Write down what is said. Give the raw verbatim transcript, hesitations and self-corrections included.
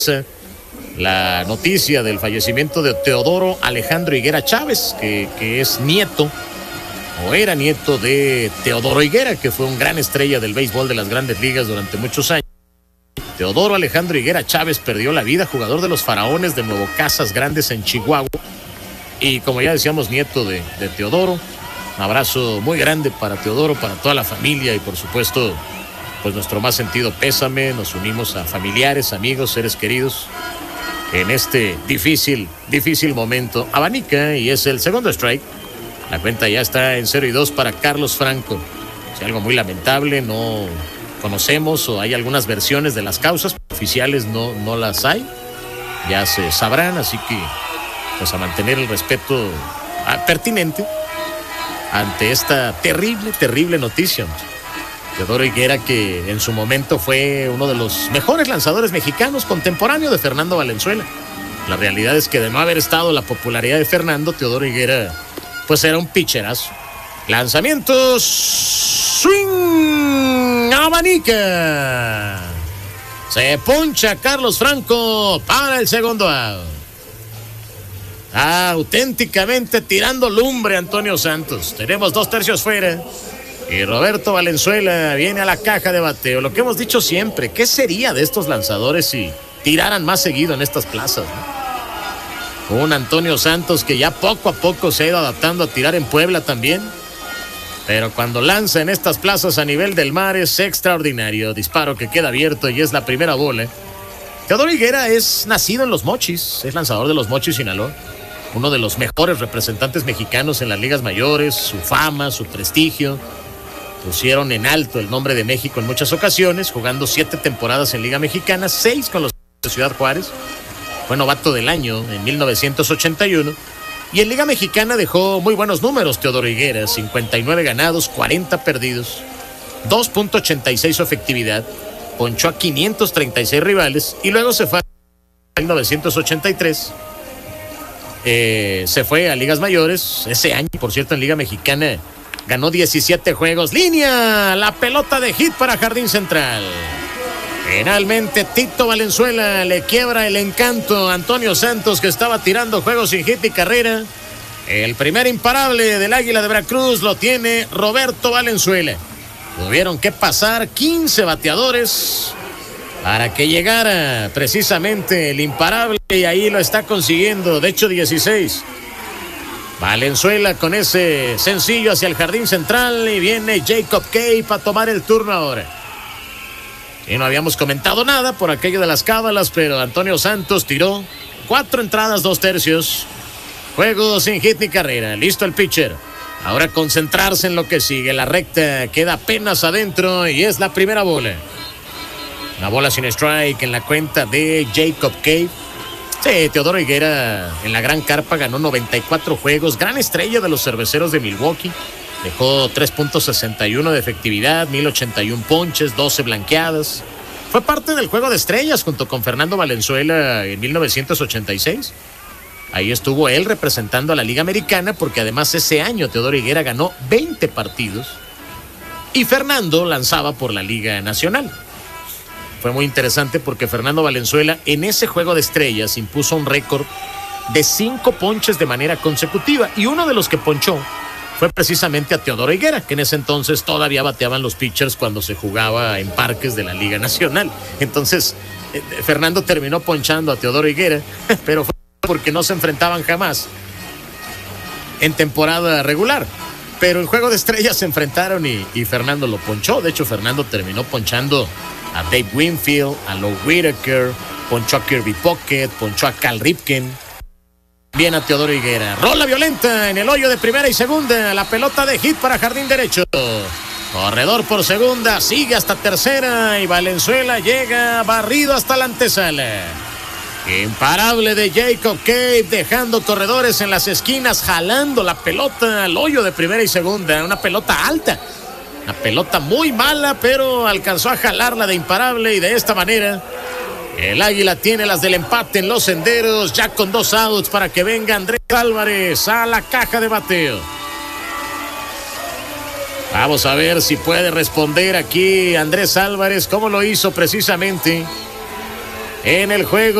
la noticia del fallecimiento de Teodoro Alejandro Higuera Chávez, que, que es nieto o era nieto de Teodoro Higuera, que fue un gran estrella del béisbol de las Grandes Ligas durante muchos años. Teodoro Alejandro Higuera Chávez perdió la vida, jugador de los Faraones de Nuevo Casas Grandes en Chihuahua, y como ya decíamos, nieto de, de Teodoro. Un abrazo muy grande para Teodoro, para toda la familia, y por supuesto, pues nuestro más sentido pésame. Nos unimos a familiares, amigos, seres queridos en este difícil, difícil momento. Abanica y es el segundo strike. La cuenta ya está en cero y dos para Carlos Franco. Es algo muy lamentable, no conocemos o hay algunas versiones de las causas oficiales, no, no las hay. Ya se sabrán, así que pues a mantener el respeto pertinente ante esta terrible, terrible noticia. Teodoro Higuera, que en su momento fue uno de los mejores lanzadores mexicanos, contemporáneo de Fernando Valenzuela. La realidad es que de no haber estado la popularidad de Fernando, Teodoro Higuera pues era un pitcherazo. Lanzamientos, swing, abanica. Se poncha Carlos Franco para el segundo out. Ah, auténticamente tirando lumbre Antonio Santos. Tenemos dos tercios fuera y Roberto Valenzuela viene a la caja de bateo. Lo que hemos dicho siempre, ¿qué sería de estos lanzadores si tiraran más seguido en estas plazas, ¿no? Un Antonio Santos que ya poco a poco se ha ido adaptando a tirar en Puebla también, pero cuando lanza en estas plazas a nivel del mar es extraordinario. Disparo que queda abierto y es la primera bola. Teodoro Higuera es nacido en Los Mochis, es lanzador de Los Mochis, Sinaloa. Uno de los mejores representantes mexicanos en las ligas mayores. Su fama, su prestigio pusieron en alto el nombre de México en muchas ocasiones, jugando siete temporadas en Liga Mexicana, seis con los de Ciudad Juárez. Fue novato del año en mil novecientos ochenta y uno. Y en Liga Mexicana dejó muy buenos números Teodoro Higuera, cincuenta y nueve ganados, cuarenta perdidos, dos punto ochenta y seis su efectividad, ponchó a quinientos treinta y seis rivales y luego se fue a mil novecientos ochenta y tres. Eh, se fue a ligas mayores. Ese año, por cierto, en Liga Mexicana ganó diecisiete juegos. Línea, la pelota de hit para Jardín Central. Finalmente Tito Valenzuela le quiebra el encanto a Antonio Santos, que estaba tirando juegos sin hit y carrera. El primer imparable del Águila de Veracruz lo tiene Roberto Valenzuela. Tuvieron que pasar quince bateadores para que llegara precisamente el imparable, y ahí lo está consiguiendo. De hecho, dieciséis. Valenzuela con ese sencillo hacia el Jardín Central, y viene Jacob Cape a tomar el turno ahora. Y no habíamos comentado nada por aquello de las cábalas, pero Antonio Santos tiró cuatro entradas, dos tercios. Juego sin hit ni carrera. Listo el pitcher. Ahora concentrarse en lo que sigue. La recta queda apenas adentro y es la primera bola. Una bola sin strike en la cuenta de Jacob Cape. Sí, Teodoro Higuera en la gran carpa ganó noventa y cuatro juegos. Gran estrella de los Cerveceros de Milwaukee. Dejó tres punto sesenta y uno de efectividad, mil ochenta y uno ponches, doce blanqueadas. Fue parte del Juego de Estrellas junto con Fernando Valenzuela en mil novecientos ochenta y seis. Ahí estuvo él representando a la Liga Americana, porque además ese año Teodoro Higuera ganó veinte partidos y Fernando lanzaba por la Liga Nacional. Fue muy interesante porque Fernando Valenzuela en ese Juego de Estrellas impuso un récord de cinco ponches de manera consecutiva, y uno de los que ponchó fue precisamente a Teodoro Higuera, que en ese entonces todavía bateaban los pitchers cuando se jugaba en parques de la Liga Nacional. Entonces, eh, Fernando terminó ponchando a Teodoro Higuera, pero fue porque no se enfrentaban jamás en temporada regular. Pero en Juego de Estrellas se enfrentaron y, y Fernando lo ponchó. De hecho, Fernando terminó ponchando a Dave Winfield, a Lou Whitaker, ponchó a Kirby Puckett, ponchó a Cal Ripken. Bien a Teodoro Higuera. Rola violenta en el hoyo de primera y segunda. La pelota de hit para jardín derecho. Corredor por segunda. Sigue hasta tercera. Y Valenzuela llega barrido hasta la antesala. Imparable de Jacob Cape, dejando corredores en las esquinas, jalando la pelota al hoyo de primera y segunda. Una pelota alta. Una pelota muy mala, pero alcanzó a jalarla de imparable, y de esta manera el Águila tiene las del empate en los senderos, ya con dos outs, para que venga Andrés Álvarez a la caja de bateo. Vamos a ver si puede responder aquí Andrés Álvarez, cómo lo hizo precisamente en el juego.